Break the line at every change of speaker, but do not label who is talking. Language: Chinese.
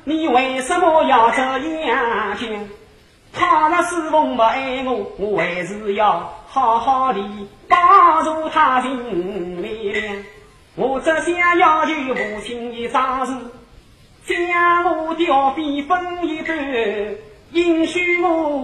你为什么要这样想？他若是奉不爱我，我还是要好好的帮助他尽力量。我只想要求父亲的长事，将我调兵分一半，允许我